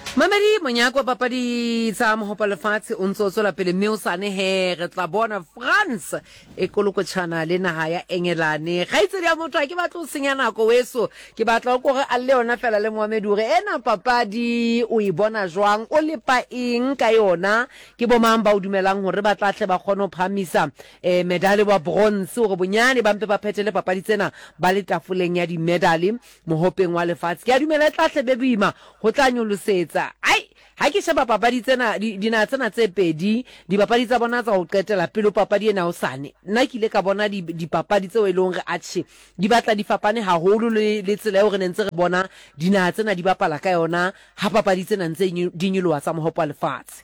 Mamadi monyako papadi tsa mohopa lefatshe o ntse o tswela pele mme o sane he re tla bona France e kolokotshana le naha ya Engelane ga itse dia motho ke batla o senya nako weso ke batla o gore a le yona fela le Mohamed ure ena papadi o e bona jwang o le pa eng ka yona ke bo mang ba o dumelang hore ba tlatle ba kgone ho phamisa medal wa bronze hore bonyane ba mpe ba phethele papadi tsena ba le tafoleng ya di medal mohopeng wa lefatshe ke a dumela tlatle be boima ho tla nyolosetsa ai ha ke sheba papadi tsena dina tsena tse pedi di papadi tsa bona tsa ho qetela pelo papadi ena o sane nna ke ile ka bona di papadi tseo e leng re atshi di batla di fapane haholo le tsela eo re nentse re bona dina tsena di bapala ka yona ha papadi tsena ntse di nyoloha tsa mohopa lefatshe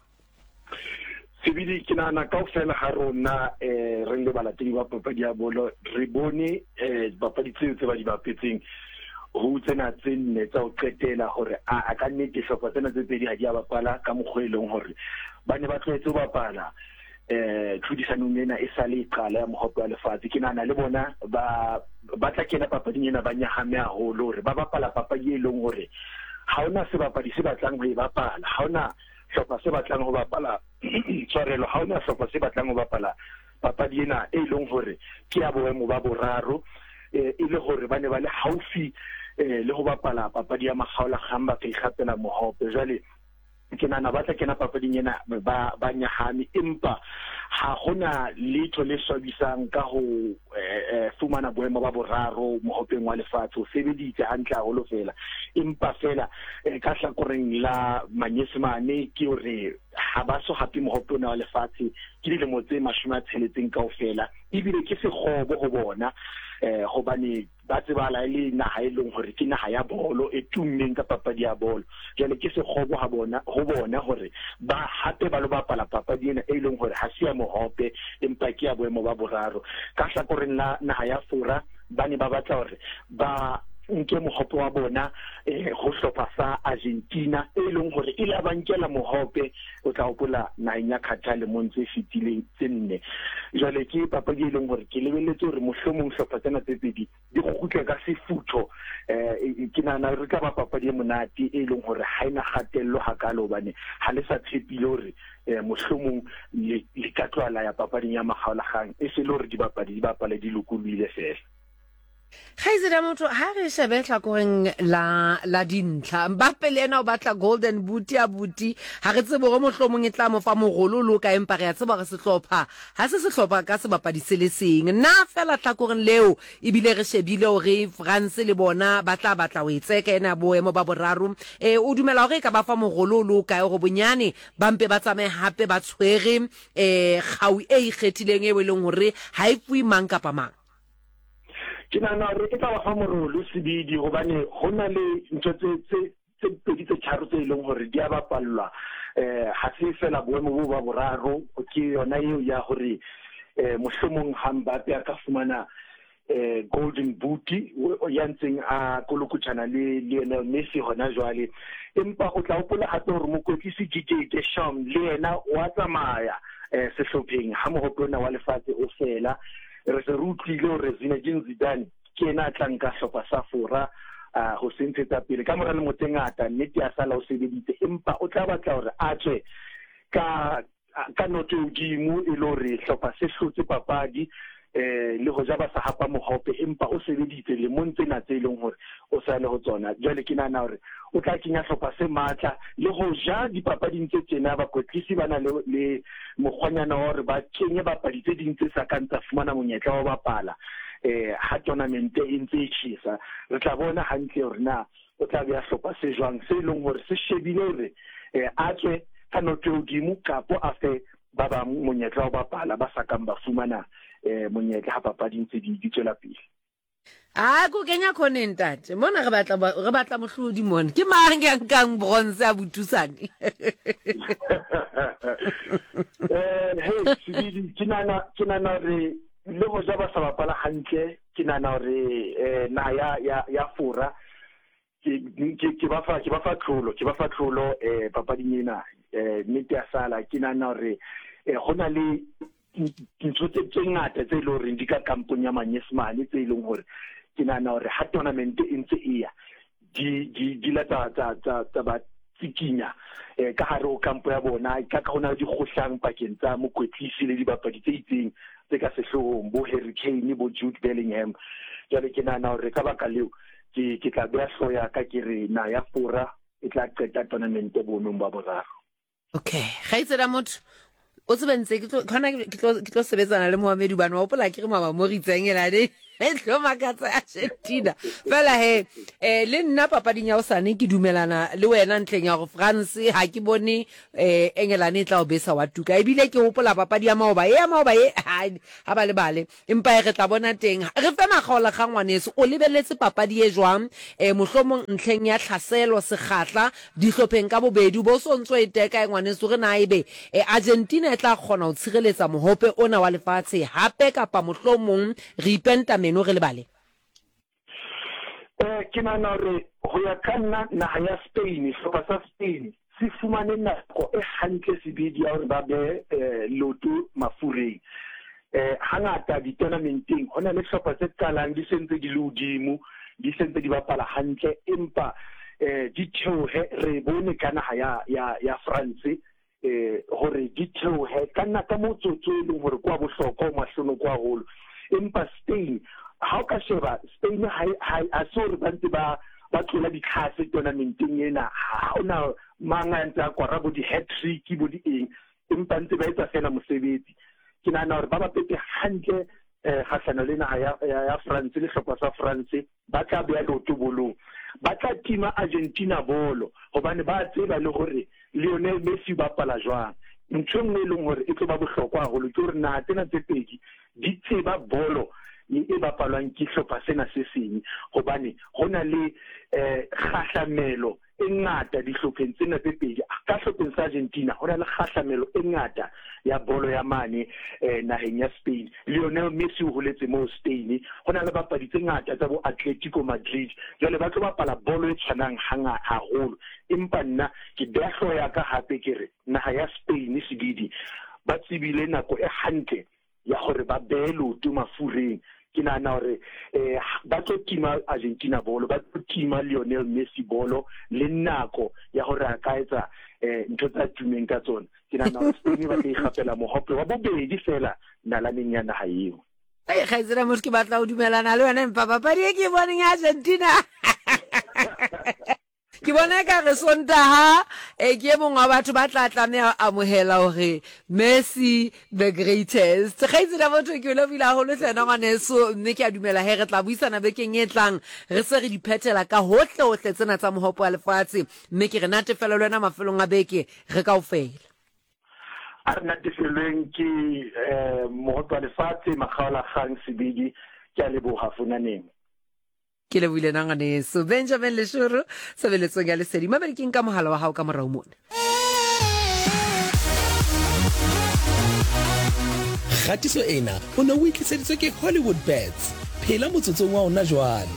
Sibidi kinana kaofela ha rona re le balatedi ba papadi ya bolo re bone papadi tse ba di bapetseng ho tsena tsene tsa o qetela hore a ka nnete hlopa tsena tse pedi ha di a bapala ka mokgwelong hore ba ne ba tlwaetse ho bapala tlhodisanong ena e sale iqala ya mohope wa lefatshe ke nana le bona ba tla kena papading ena ba nyahame haholo hore ba bapala papadi e leng hore ha ona sebapadi se batlang ho e bapala ha ona hlopa se batlang ho bapala tshwarelo ha ona hlopa se batlang ho bapala papadi ena e leng hore ke ya boemo ba boraro e le hore ba ne ba le haufi le ho bapala papadi ya makgaola gamba ka ikgapela mohope jwale ke nana ba tla kena papading ena ba nyahame empa ha hona letho le swabisang ka ho fumana boemo ba boraro mohopeng wa lefatshe o sebeditse hantle haholo fela empa fela ka hlakoreng la manyesemane ke hore ha ba so hape mohopeng wa lefatshe ke dilemo tse 60 kaofela ebile ke sekgobo ho bona hobane ba tsebala ile naha e leng hore ke naha ya bolo e tummeng ka papadi ya bolo jwale ke sekgobo ho bona hore ba hape ba lo bapala papadi ena e leng hore ha se ya mohope empa ke ya boemo ba boraro ka hlakoreng la naha ya fora ba ne ba batla hore ba nke mohope wa bona ho hlopha sa Argentina e leng hore ile ba nkela mohope o tla hopola naheng ya Qatar le montse fitileng tsenne jwale ke papadi e leng hore ke lebelletse hore mohlomong hlopha tsena tse pedi di kgutle ka sefutho ke nana re ka ba papadi e monate e leng hore ha ina khatello hakalo bane ha le sa tshepile hore mohlomong le katlwala ya papading ya makgaolagang e se le hore di bapale di lokolwile fela Khaizida motho ha re shebe hlakoreng la dintlha Mbappe le ena o batla golden boot ya buti ha re tsebe go mohlomong e tla mo fa mogolo lo ka empa re a tseba re sehlopha ha se sehlopha ka se bapadi se le seng na fela hlakoreng leo ebile re shebile hore France le bona batla o itseka ena boemo ba boraro o dumela hore ka ba fa mogolo lo ka go bonyane ba mpe ba tsame hape ba tshwere gau e ikgethileng e weleng hore ha e fui mang kapa mang ke nana re ke tla ba morolo Sibidi hobane hona le ntse tse pedi tse tharo tse leng hore di a bapallwa ha se fela boemo bo ba boraro ke yona eo ya hore mohlomong Mbappe a ka fumana golden boot ya ntseng a kolokotshana le Lionel Messi hona jwale empa o tla hopola hape hore mokotlisi Didier Deschamps le yena wa tsamaya sehlopheng ha mohopona wa lefatshe o fela re se rutlile hore Zinedine Zidane ke ena tlanka hlopa sa fora ho sentshetsa pele ka mora le motsengata nnete ya sala o sebeditse empa o tla batla hore a tswe ka noto hodimo e le hore hlopa se hlotse papadi le ho ja ba sa hapa mohope empa o sebeditse le montsena tse leng hore o sa le ho tsona jwale ke nana hore o tla kenya hlopa se matla le ho ja dipapading tse tsena ba kotlisi bana le mogwanyana hore ba kenye bapadi tse ding tse sa kantsa fumana monyetla wa bapala ha tournament e ntse e tshisa re tla bona hantle hore na o tla be a hlopa se jwang se leng hore se shebile hore a tswe ka noto hodimo kapo a fe ba ba monyetla wa bapala ba sa kang ba fumana monyetla ha papading tse di tswela pele go kenya conentate mona re batla mohlodi mona ke mang ya nkang bronze a butusane hey Sibidi ke nana re le go ja ba sa bapala hantle ke nana hore na ya fora ke ba fa tlholo papading ena nnete ya sala ke nana hore hona le ntso tse ngata tse le hore di ka kampong ya manyesemane tse leng hore ke nana hore ha tournament e ntse e ya di la tsa tsikinya ka hare o kampo ya bona ka hona di khohlang pakeng tsa mokwetlisi le dibapadi tse itseng tse ka sehloohong bo Harry Kane bo Jude Bellingham jwale ke nana hore ka baka leo ke tla beha hloya ka ke re na ya fora e tla qeta tournament bonong ba boraro. Okay ga itsela motho o tsebentse ke tlo sebetsana le Mohamedi bana wa pola ke re mama mo ritseng ela de tlo makatsa Argentina fela he le nna papading ya osane ke dumelana le wena ntleng ya go France ha ke bone England e tla o besa wa tuka ebile ke hopola papadi ya maoba ha ba le bale empa re tla bona teng re fe magaola ga ngwaneso o lebeletse papadi e jwang mohlomong ntleng ya tlhaselo segatla dihlopheng ka bobedi bo sontso e teka ngwaneso re na ebe Argentina e tla kgona ho tshireletsa mohope ona wa lefatshe hape kapa mohlomong re ipenta meno re le bale ke nana re ho ya kana naha ya Spain sa Spain se fumane nako e hantle sebedi ya hore ba be loto mafureng hangata di tournamenteng hona le hlopa tse qalang di sentse di ludimo di sentse di bapala hantle empa di theohe re bone ka naha ya France hore di theohe kana ka motsotso e leng hore kwa bohlokwa mahlono kwa holo empa Spain ha o ka sheba Spain ha so re bantse ba tlola ditlhase tournamenteng ena ha ona manganta kwa rabo di hat-trick bo di eng empa ntse ba etsa fela mosebetsi ke nana hore ba bapetse hantle kgahlano le naha ya France le hlopha sa France ba tla beha loto bolong ba tla tima Argentina bolo hobane ba tseba le hore Lionel Messi ba pala jwang ntho nngwe e leng hore e tlo ba bohlokwa haholo ke hore na tsena tse pedi di tseba bolo e bapalwang ke hlopha sena se seng hobane hona le khahlamelo e ngata dihlopheng tsena tse pedi ka hlopheng sa Argentina hona le khahlamelo e ngata ya bolo ya mane naheng ya Spain Lionel Messi o holetse mo Spain hona le bapadi tse ngata tsa bo Atletico Madrid jwale ba tlo bapala bolo e tshwanang haholo empa nna ke beha hloya ka hape ke re naha ya Spain sebidi ba tsibile nako e hantle ya hore ba behe loto mafureng ke nana hore ba tlo tima Argentina bolo ba tlo tima Lionel Messi bolo le nako ya hore a ka etsa ntho tsa tumeng ka tsona ke nana hore Spain ba tla igapela mohope wa bobedi fela nalaneng ya naha eo ga itsela mo ke batla o dumelana le wena empa papadi e ke boneng ya Argentina ke bona ka re Sontaga ke mongwe wa batho ba tla tlameha amohela hore Messi the greatest ga itsela motho ke lo bila holo tsena ngwaneso mme ke a dumela he re tla buisana bekeng e tlang re se re diphetela ka hohle tsena tsa mohopo wa lefatshe mme ke re natefela lona mafelong a beke re kaofela a re natefelweng ke mohopo wa lefatshe magaola gang sebedi ke a leboga fonaneng ke le buile nangane so Benjamin Leshuru sebeletsong ya lesedi maberekeng ka mohala wa hao ka morao mona Khatiso ena o ne o itliseditswe ke Hollywood Bets phela motsotsong wa ona jwale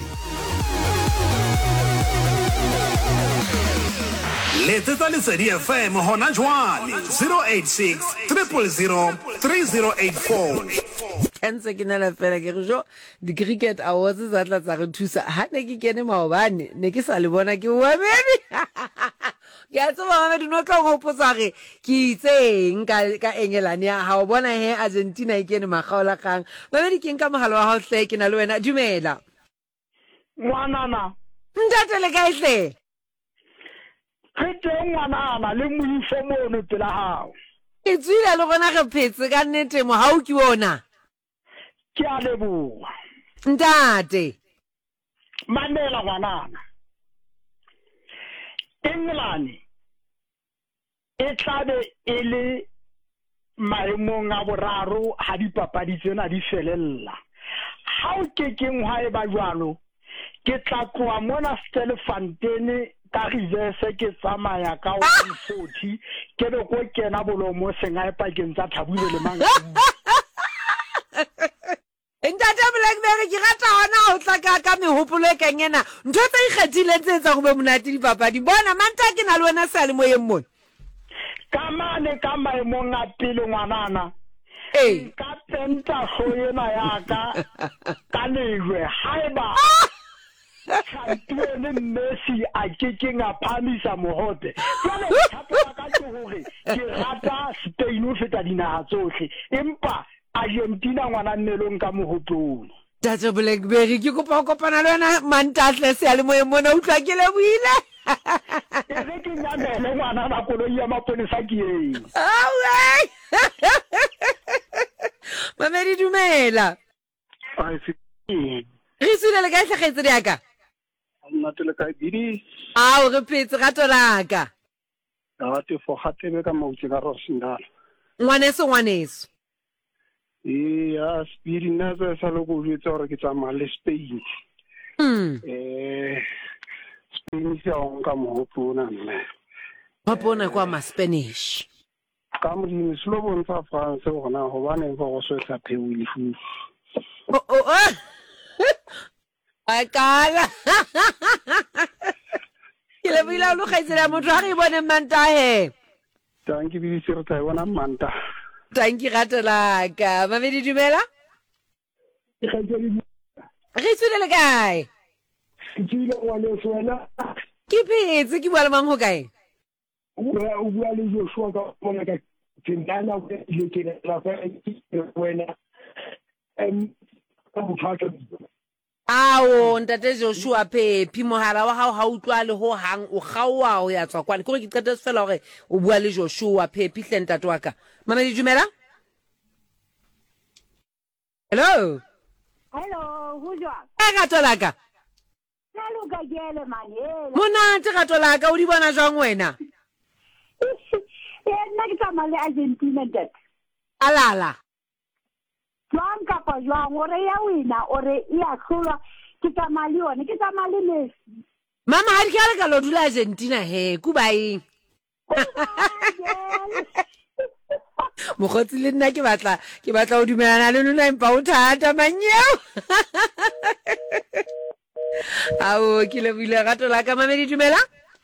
Letsetsa Lesedi FM hona jwale 086 000 3084 Kense ke nela fela ke re jo di cricket awards za tla tsa re thusa ha ne ke kene maobane ne ke sa le bona ke wa baby ke a tsoma Mohamedi no tlo go potsa re ke itseng ka England ya ha o bona he Argentina e kene magaola gang Mohamedi ke nka mogala wa hao hle ke na le wena dumela ngwanana ntate le kae hle ke teng ngwanana le moifo mono pela hao ke tswile le gona ge phetse ka nnete mo ha o ke bona ke a leboga ntate mamela ngwanana England e tlabe e le maemong a boraro ha dipapadi tsena di felella ha o kekeng ha e ba jwalo ke tla tloa mona Stelfontein ka reverse ke tsamaya ka 140 ke be go kena bolomo senga e pakeng tsa Thabule le Mangaung Ntate Blackberry ke rata hona o tla ka mehopolo e keng ena ntho tse ikgethileng tse etsa go be monate dipapadi bona manta ke na le wena sa le moyeng mona ka mane ka maemong a pele ngwanana ka penta hloyena ya ka lejwe haeba champion Messi a kekeng a phamisa mohope jwale thata ka ke hore ke rata Spain o feta dinaha tsohle empa Argentina ngwana nnelong ka mohopong Tate Blackberry ke kopa kopana le wena Mantahle se ale moye mona utlwa ke le buile ere ke nyamele ngwana na koloi ya maponesa ke eng awe Mamedi dumela ai se re sule le ka tlhagetse di aka nna tele ka diri ao re phetse ga tolaka ga te fo gatebe ka mautse ka Rosendal ngwaneso ya Speedy nna sa le go jwetsa gore ke tsamaya le Spain Spain se on ka mohopona mme mapona kwa ma Spanish ka modimo se lo bontsha France gona gobane go so sa phewile fu akala ke le bila lo gaitsela motho a re bone Mantahe tanki bi se re tla bona Manta tanki ratela ka Mamedi dumela re tsule le kae tsile wa le swela ke phetse ke bua le mang ho kae o bua le Joshua ka bona ka tindana o le ke la fa wena ka bothatsa Ao ntate Joshua Phephi mohara wa hao ha utlwa le ho hang o gaoa o ya tswa kwane ke re ke qetetse fela hore o bua le Joshua Phephi hle ntate wa ka Mamedi dumela Hello who's your? ga tolaka Hello, Gagele, man. monate ga tolaka o di bona jwang wena Next time I'll Argentina that. alala Juan Capa, Juan, or a winner, or a Iacola, Kitamalion, Kitamali. mama ha di ka lo dula Argentina he kubai mogotsi le nna ke batla o dumelana le lona empa o thata manyeo ao ke le buile gato la ka Mamedi dumela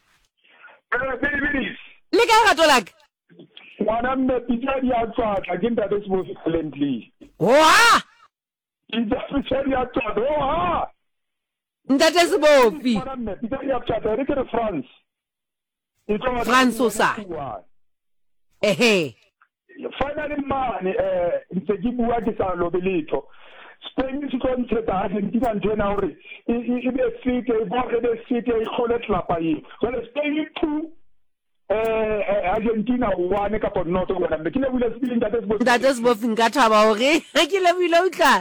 le ka gato la ka ngwana mme pitsa di a tswa ke ntate se mo silently wa pitsa di a tswa ntate se bofi ngwana mme pitsa di a tswa re ke France France o sa ehe finally man ntse ke bua ke sa lobeletho Spain se tlo ntshetsa Argentina ntena hore e be fit e bo be fit e khole tlapa yi so Spain 2 Argentina 1 ka pot noto bona me ke le bula se ntate se bofi nka thaba hore ke le buile utla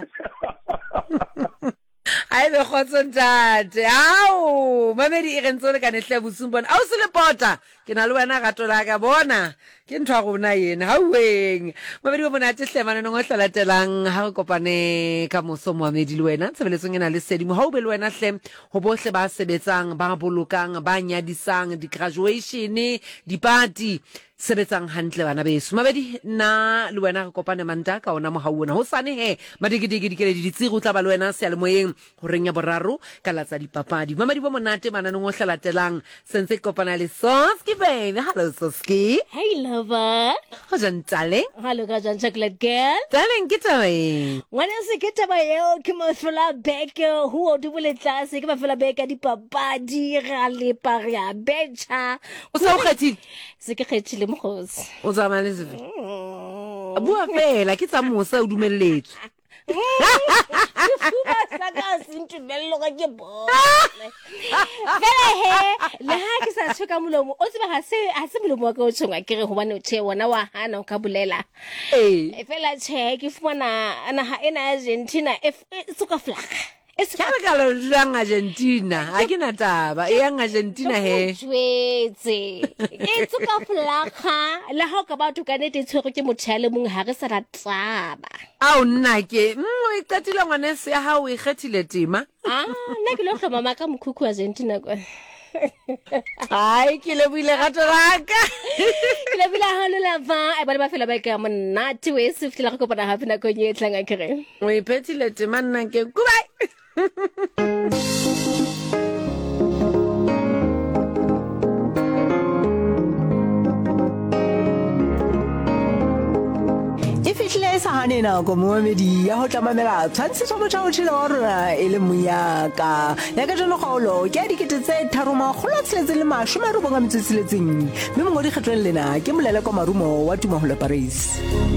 ai be khotso ntate ao Mamedi e rentse le ka nehle bosumbona au se le pota ke na le wena gato la ka bona ke ntwa go bona yena hauweng Mamedi wa monate hlemana no ngolatelang ha re kopane ka moso Mamedi le wena tsebeletsong ena le sedimo ha o be le wena hle ho bohle ba sebetsang ba bolokang ba nyadisang di graduation di party sebetsang hantle bana beso Mamedi na le wena re kopane Manta ka ona mo haona ho sane he madigidigi dikele di tsiro tla ba le wena se le moyeng ho renya boraro ka latsa dipapadi Mamedi bo monate manane ngo hlalatelang sense kopana le Soski baby hello Soski Hey lover ho jantale hello ka jang chocolate girl darling ke tawe ngwana se ke taba yeo ke mo fela back ho o dubule tlase ke ba fela back ka dipapadi ga le paria betcha o sa o khathile se ke khethile mokgosi o tsama le sefe bua fela ke tsa mosa o dumelletswe fela he le ha ke sa tshoka molomo o tseba ha se molomo wa ka o tshonga ke re hobane o the wona wa hana o ka bolela fela che ke fumana ana ena Argentina e tsoka flaga Kala kala jang Argentina ha ke na taba e yang Argentina he tswetse e tsoka flaga le ha ka batho ka nete tshwere ke mothale mong ha re sa rataba au nna ke o itatile ngwana se ha o ikgethile tema nna ke lo hloma maka mokhukhu Argentina kwa ai ke le buile gato raka ke le bila ha la va e ba ba fela ba ka monate we se fitla go kopana hape na go nyetlang a kere o iphetile tema nna ke kubai If it lays gane nako moemedi ya go tlamamela tshwantshetso motšha botšhelo wa rona e le moyaka ya ka jalo kgaolo ke ya 3,966 mme mongwe dikgetlong lena ke moleleko marumo wa Tumaholo Paris.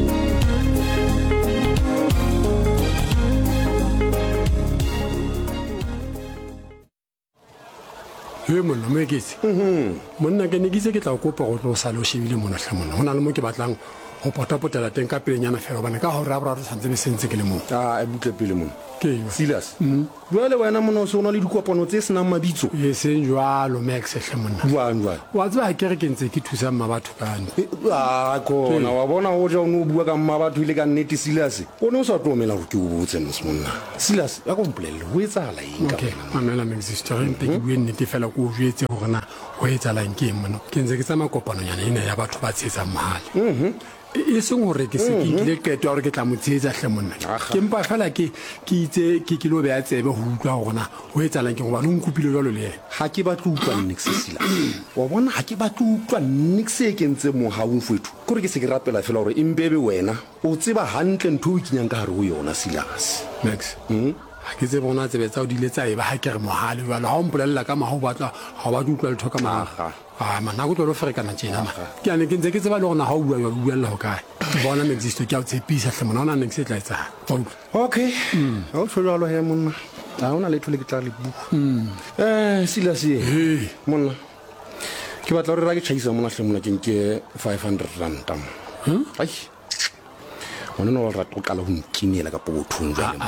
He monna mo eketse monna ke ne ke itse ke tla kopa go tlo sala o shebile mona hle monna hona le mo ke batlang go potapotela teng ka pelenyana fela bana ka gore a boraro santse be sentse ke le mo e butle pele mona ke Silas jwale wena mona o se ona le dikopano tse senang mabitso e seng jwalo Max hle monna wa tswa ke re ke ntse ke thusa mma batho kane kona wa bona go ja o no bua ka mma batho ile ka nnete Silas o ne o sa tlomela go ke o botse nna monna Silas ya kompolelle ho etsala eng ka mamela Max story nte ke bue nnete fela ko o jwetse gore na ho etsala eng ke mona ke ntse ke tsama kopano yana ina ya batho ba tsetsa mahale e seng gore ke se ke ile qeto gore ke tla motsetsa hle monna ke mpa fela ke itse ke lo be a tsebe go utlwa gona ho etsalang ke go ba no nkupile jalo le ha ke batla utlwa nix Silas wa bona ha ke batla utlwa nix e kentse mo ha o fethu gore ke se ke rapela fela gore imbebe wena o tseba hantle ntho o kinyang ka gare go yona Silas Max ha ke tse bona tsebe tsa o dile tsa eba ha ke re mohale jalo ha o mpolella ka maho batla ha ba utlwa le thoka maga mana go tlo ferekana tjena ma ke ane ke ntse ke tseba le gona ha o bua buella ho kae bona ne existe ke a o tshepisa hle mona ona ne se tla etsa okay o tsholo he monna a ona le thole ke tla le bu Silas monna ke batla re ra ke tšhaisa mona hle mona ke nke 500 rand ai ona no ra to kala ho nkinela ka pothong jale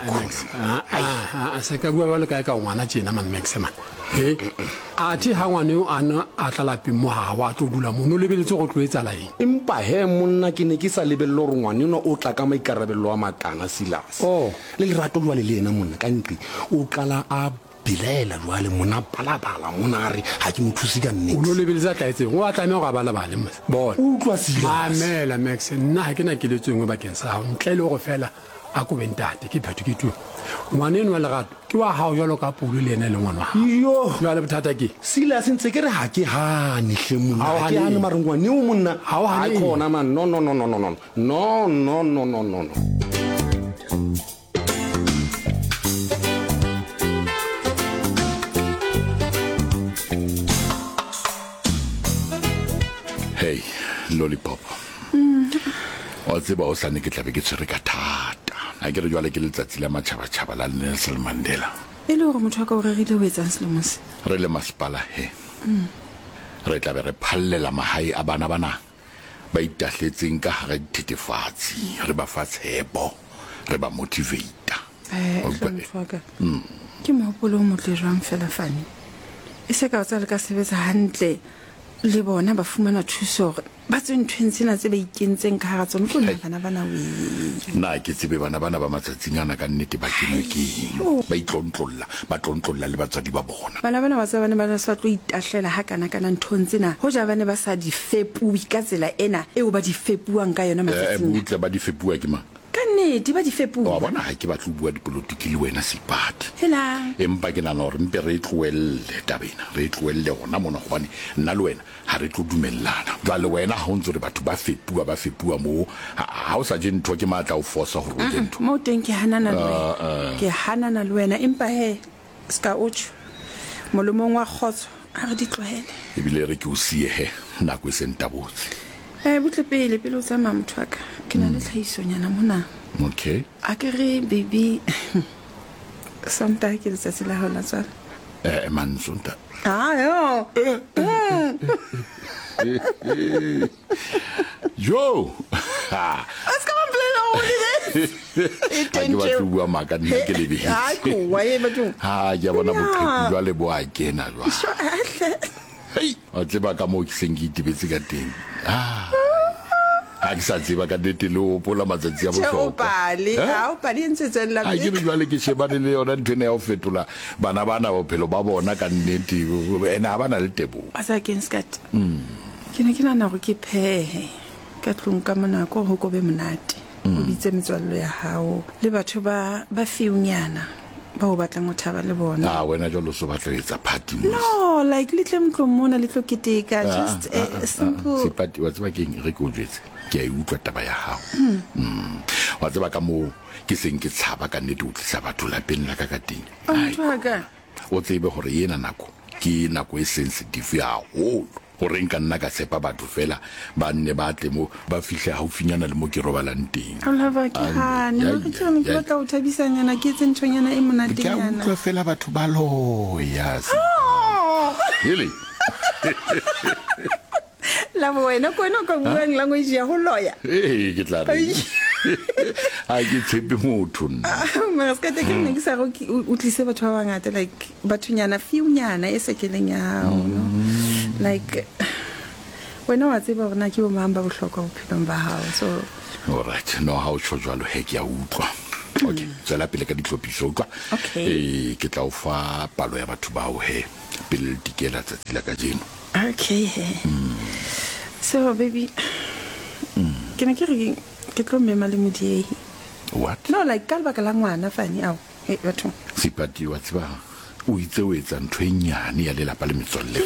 a se ka bua le kae ka ngwana tjena man Max man a thi ha ngwane o ana a tlalapi mo ha wa tlo dula mono lebeletse go tloetsa la eng empa he monna ke ne ke sa lebello re ngwane no o tla ka maikarabello wa makana Silas le rato jwa le lena monna ka ntli o qala a bilela jwale mona palabala mona re ha ke mothusi ka nnete o no lebeletse a tlaetse go a tlame go a balabale bona o utlwa Silas mamela Max nna ha ke na ke letsengwe bakeng sa hao ntle le go fela a ko bentate ke phetho ke tu ngwane no le gato ke wa hao jalo ka pulo le ene le ngwana yo jwa le bothata ke Silas ntse ke re ha ke ha ni hle monna ha ke ha ne marungwane o monna ha khona man no Hey, lollipop. O tseba o sane ke tlabe ke tsere ka thata. Ha ke re jwale ke letsatsi la matšhaba la Nelson Mandela. E le gore motho ka o regile o etsang selomose. Re le masepala he. Re tlabe re phallela mahae a bana ba itahletseng ka hara dithethefatsi. Re ba fa tshepo, re ba motivate. Ke mohopolo o motle jwang fela fane. E se ka o tsa le ka sebetsa hantle le bona ba fumana thuso ba tsentshwena tse ba ikentseng ka hara tsone tlo bana na ke tsebe bana ba matsatsingana ka nnete ba kenwe ke ba tlontlolla le batswadi ba bona bana ba sa tlo itahlela ha kana nthong tsena ho ja bane ba sa di fepuwi ka tsela ena eo ba di fepuang ka yona matsatsing butle ba di fepua ke mang di ba di fepua wa bona ha ke ba tlo bua dipolotiki le wena Sipati hela empa ke nana gore mpe re tloelle tabena re tloelle gona mona gobane nna le wena ha re tlo dumellana ba le wena ha o ntse re batho ba fepua mo ha o sa je ntho ke matla o force go re ntho mo teng ke hanana le wena empa he ska utsho molomong wa khotso a re di tlohele e bile re ke o sie he nna go sentabotse butle pele o tsama motho ka ke na le tlhaisonyana mona okay a ke re baby sonta ke letsatsi la hona tsala man sonta yo yo let's come and play the holiday ha ke ba bua maka nna ke le be ha ko wa e batho ha ya bona boqheku jwa le bo a kena jwa hey o tseba ka mo ke sengi tibetse ka teng ha ke sa tseba ka nnete le o pola matsatsi a bohlokwa o pali ntse la ha ke jwale ke shebane le yona ntwene ya o fetola bana bophelo ba bona ka nnete ena ba na le tebo asa kenskat ke ne ke nana go ke phehe ka tlong ka mona go go be monate o bitse metswallo ya hao le batho ba fiunyana ba o batla mothaba le bona wena jalo so batla etsa party no like little mtlo mona little kiteka just simple Sipati wa tseba ke re go jetse ke a utlwa taba ya hao wa tseba ka mo ke seng ke tshaba ka nnete o tlisa batho lapeng la ka ka teng o tsebe gore yena nako ke nako e sensitive haholo gore nka nna ka sepa batho fela ba nne ba tle mo ba fihle haufinyana le mo ke robalang teng ke batla o thabisanyana ke etse nthonyana e monatenyana ke fela batho ba loya really la wena ko no ka buang language ya ho loya ke tla re a ke tshepe motho ma ska te ke ne ke sa go utlise batho ba bangata like bathunyana fiunyana e sekeleng ya no like wena wa tseba gore na ke bo mamba bohlokwa bophelong ba hao so all right no how cho jwalo he ke ya utlwa okay tsela pele ka ditlhopiso utlwa ke tla o fa palo ya batho ba o he pele dikela tsa tsela ka jeno okay so baby ke ne ke re ke tlo mema le modiehi what no like ka lebaka la ngwana fane ao batho sipati wa tseba o itse o etsa ntho e nyane ya lelapa le metswalle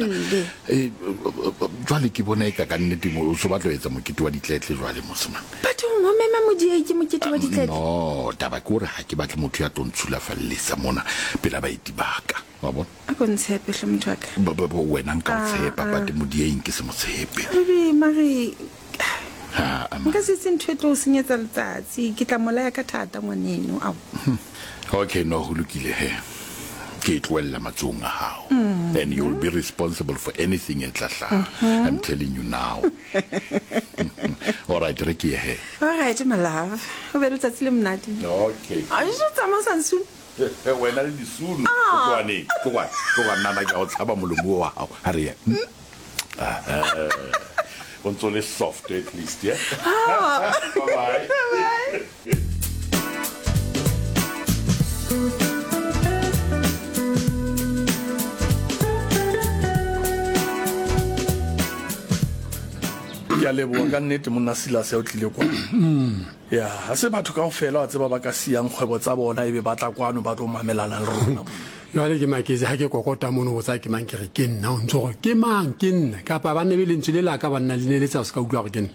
jwale ke bona e ka nnete mo o so batlo etsa mokete wa ditletle jwale mosima batho mo mema modiehi ke mokete wa ditletle no taba ke gore ha ke batle motho ya tontshula fallisa mona pela ba itibaka wa bona a go ntshepe hle motho ka wena nka tshepa pate modiehi ke se motshepe mari nka se ntho tlo senyetsa letsatsi ke tla molaya ka thata ngwaneno ao okay no ho lokile he ke tloella matsong a hao then you will be responsible for anything at Tlahla I'm telling you now all right re ke he all right my love o be letsatsi le mnati okay a jo tsama sansu wena le disunu tswane tloga nna ke o tshaba molomo wa hao ha re on so soft at least yeah bye ya leboa ka nnete monna Silas o tlile kwa ya ha se batho kaofela wa tseba ba ka siang kgwebo tsa bona ebe ba tla kwano ba tlo mamelana le rona jwale ke maketse ha ke kokota mono go tsa ke mang ke re ke nna o ntse gore ke mang ke nna kapa ba nne le ntse le la ka ba nna le ne le tsa se ka utlwa gore ke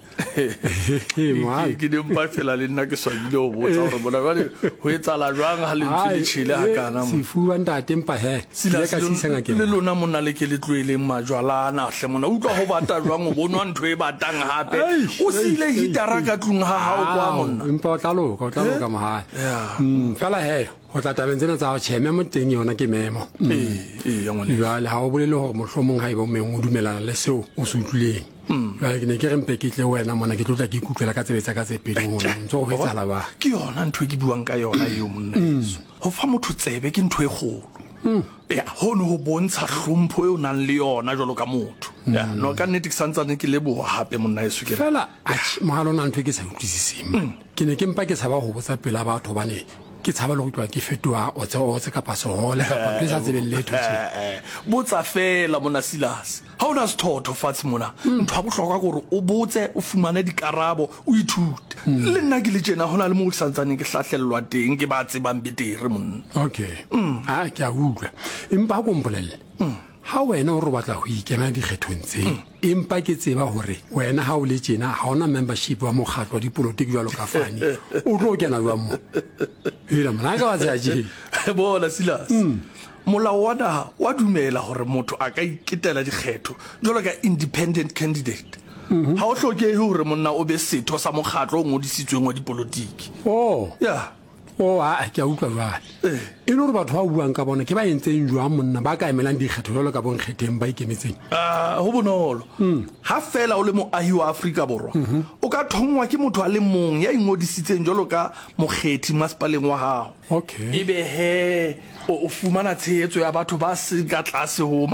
nna ke di mpa fela le nna ke swabile o botsa gore bona jwale ho etsala jwang ha le ntse le tshile ha kana mo sefuwa ntate mpa he le ka sisanga ke le lona monna le ke le tloeleng majwalana hle mona utlwa ho bata jwang o bonwa ntho e batang hape o sile hitara ka tlung ha hao kwa monna mpa o tlaloka mohae fela he o tla tabeng tsena tsa go tšheme mo teng yona ke memo jale ga o bolele gore mohlomong ga e bo mengwe o dumelana le seo o se utlwileng jale ke ne ke rempe ke tle wena mona ke tlotla ke ikutlwela ka tsebetsa ka tsepedi gona ntse go fetsala ba ke yona ntho e ke buang ka yona eo monna eso go fa motho tsebe ke ntho e kgolo ya hono ho bontsha hlompho e o nang le yona jalo ka motho ya no ka nnete ke santsane ke leboha hape monna eso ke fela mogalo na ntho e ke sa utlwisiseng ke ne ke mpa ke tshaba go botsa pela batho bane ke tshaba le go tloa ke fetoa o tse ka pasole kapa ke sa tsebeng letho botsa fela mona Silas ha ona sithotho fatshe mona ntho a bohlokwa gore o botse o fumane dikarabo o ithute le nna ke le tjena hona le mo ke santsane ke hlahlellwa teng ke ba tsebang betere monna okay ke a utlwa empa go mpolelle ha wena o re batla go ikena dikgethong tseng empa ke tseba gore wena ha o le tjena ha ona membership wa mokgatlo wa dipolotiki jwalo ka fane o tlo kena jwang mo ela mona ka wa tsaje bona Silas molao wa naha wa dumela gore motho a ka iketela dikgetho jwalo ka independent candidate ha o hlokege hore monna o be setho sa mokgatlo o ngodisitsweng wa dipolotiki ya ke a utlwa jwale e le gore batho ba buang ka bona ke ba entseng jwang monna ba ka emelang dikgetho jalo ka bonkgetheng ba ikemetseng ho bonolo ha fela o le moahi wa Afrika Borwa o ka thongwa ke motho a le mong ya ingodisitseng jalo ka mokgethi masepaleng wa hao ebe he o fumana tshehetso ya batho ba se ka tlase ho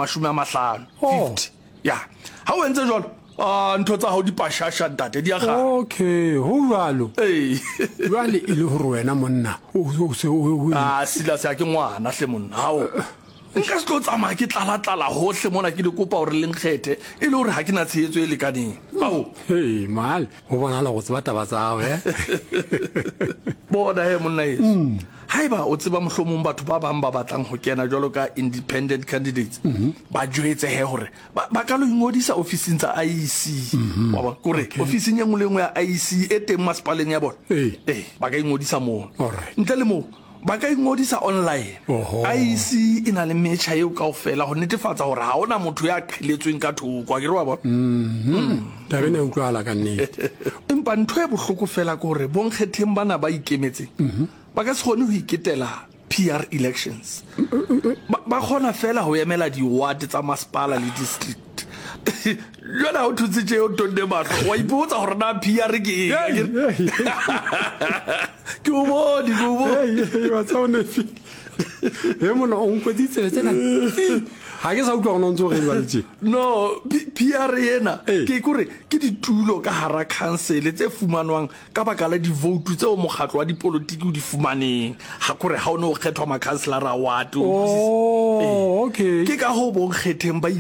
50 ya ha o entse jalo ntho tsa ho dipashasha ntate di aga ho jalo jwale e le gore wena monna Silas ya ke ngwana hle monna hao nka se tlo tsamaya ke tlala hohle mona ke le kopa gore le nkgethe e le gore ha ke na tshehetso e lekaneng mal ho bona la go tseba taba tsa gago bona he monna eso haeba o tseba mohlomong batho ba bang ba batlang ho kena jwalo ka independent candidates ba jwetse he hore ba ka lo ingodisa ofising tsa IEC wa ba kore ofising e nngwe le nngwe ya IEC e teng masepaleng ya bona ba ka ingodisa moo ntle le moo ba ka ingodisa online IEC ina le metjha eo kaofela ho netefatsa hore ha ona motho ya qhiletsweng ka thoko a ke re wa bona tabene o utlwala ka nnete empa ntho e bohloko fela ke hore bonkgetheng bana ba ikemetseng ba ka se kgone ho iketela PR elections ba khona fela ho emela di-ward tsa masepala le district jwana o thutse tšeo tonne matlho wa ipotsa gore na PR ke ke o bone wa tsaonefi e mona o nkweditsele tsena ha ke sa utlwa gona ntse o re baletse no PR ena ke kore ke ditulo ka hara council tse fumanwang ka baka la di-vote tseo mokgatlo wa dipolotiki o di fumaneng ha kore ha o ne o kgethwa ma-councilor award okay ke ka ho bonkgetheng ba